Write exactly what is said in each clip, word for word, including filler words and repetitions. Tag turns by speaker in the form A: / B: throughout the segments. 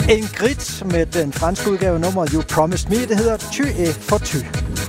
A: Ingrid med den franske udgave nummer You Promised Me. Det hedder Tu es for tu.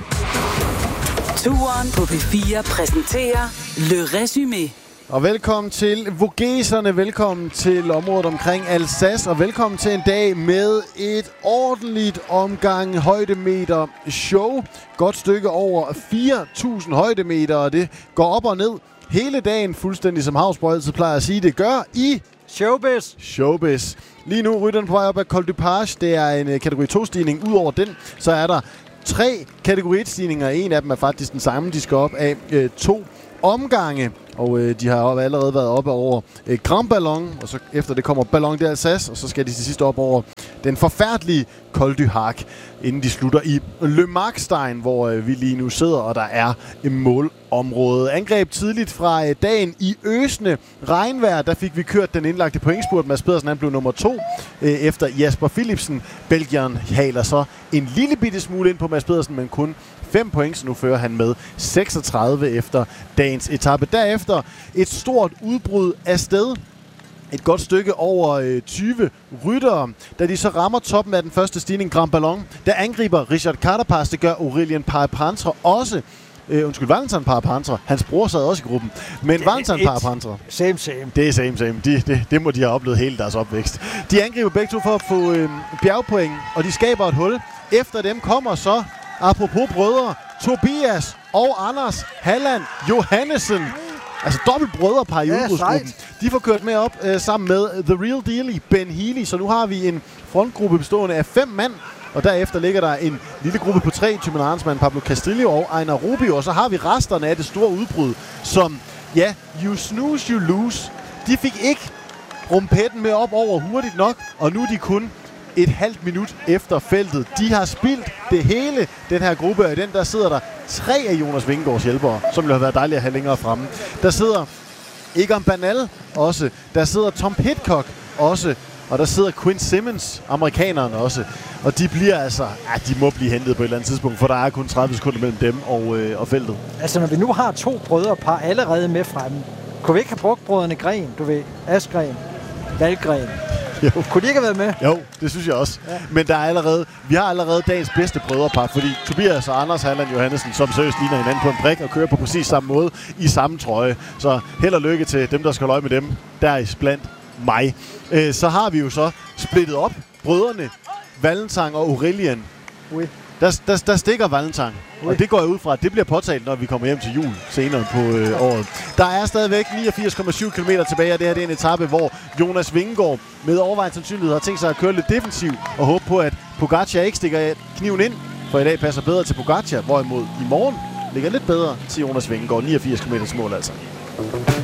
B: Turen på P fire præsenterer Le Résumé.
C: Og velkommen til Vogeserne, velkommen til området omkring Alsace, og velkommen til en dag med et ordentligt omgang højdemeter show. Godt stykke over fire tusind højdemeter, og det går op og ned hele dagen, fuldstændig som Havsborg altid plejer at sige, det gør i
A: Showbiz.
C: Showbiz. Lige nu rytteren på vej op af Col du Page, det er en uh, kategori to-stigning. Udover den, så er der tre kategori et-stigninger. En af dem er faktisk den samme, de skal op af uh, to omgange. Og øh, de har allerede været oppe over øh, Grand Ballon, og så efter det kommer Ballon d'Alsace, og så skal de til sidst op over den forfærdelige Col du Hac, inden de slutter i Le Markstein, hvor øh, vi lige nu sidder, og der er et målområde. Angreb tidligt fra øh, dagen i øsende regnvejr, der fik vi kørt den indlagte pointspurt. Mads Pedersen, han blev nummer to øh, efter Jasper Philipsen. Belgieren haler så en lille bitte smule ind på Mads Pedersen, men kun fem point, så nu fører han med seksogtredive efter dagens etape. Derefter et stort udbrud af sted. Et godt stykke over øh, tyve ryttere, da de så rammer toppen af den første stigning, Grand Ballon. Der angriber Richard Carapaz, det gør Aurélien Parapantre også. Øh, undskyld, Valentin Parapantre. Hans bror sad også i gruppen. Men Valentin Parapantre.
A: Same, same.
C: Det er same, same. De, det, det må de have oplevet hele deres opvækst. De angriber begge to for at få øh, bjergpoint, og de skaber et hul. Efter dem kommer så, apropos brødre, Tobias og Anders Halland Johannesen. Altså dobbelt brødrepar i
A: ja,
C: udbrudsgruppen. De får kørt med op øh, sammen med The Real Deal i Ben Healy. Så nu har vi en frontgruppe bestående af fem mand. Og derefter ligger der en lille gruppe på tre. Thymen Arnsmann, Pablo Castillo og Einar Rubio. Og så har vi resterne af det store udbrud, som, ja, you snooze, you lose. De fik ikke rumpetten med op over hurtigt nok, og nu er de kun et halvt minut efter feltet. De har spildt det hele, den her gruppe, og i den der sidder der tre af Jonas Vingegaards hjælpere, som ville have været dejligt at have længere fremme. Der sidder Egan Bernal også, der sidder Tom Pidcock også, og der sidder Quinn Simmons, amerikaneren også. Og de bliver altså, ja, de må blive hentet på et eller andet tidspunkt, for der er kun tredive sekunder mellem dem og, øh, og feltet.
A: Altså, når vi nu har to brødrepar allerede med fremme, kunne vi ikke have brugt brødrene Gren, du ved, Askren, Valgren?
C: Jo.
A: Kunne de ikke have været med?
C: Jo, det synes jeg også.
A: Ja.
C: Men der er allerede, vi har allerede dagens bedste brødrepar, fordi Tobias og Anders Halland Johannesen, som seriøst ligner hinanden på en brik og kører på præcis samme måde i samme trøje. Så held og lykke til dem, der skal holde øje med dem. Der er blandt mig. Øh, så har vi jo så splittet op brødrene Valentin og Aurélien.
A: Oui.
C: Der, der, der stikker Valentin,
A: oui.
C: Og det går jeg ud fra, at det bliver påtalt, når vi kommer hjem til jul senere på øh, året. Der er stadigvæk niogfirs komma syv kilometer tilbage, og det her det er en etape, hvor Jonas Vingegaard med overvejende sandsynlighed har tænkt sig at køre lidt defensiv og håbe på, at Pogacar ikke stikker kniven ind, for i dag passer bedre til Pogacar, hvorimod i morgen ligger lidt bedre til Jonas Vingegaard. niogfirs kilometer mål altså.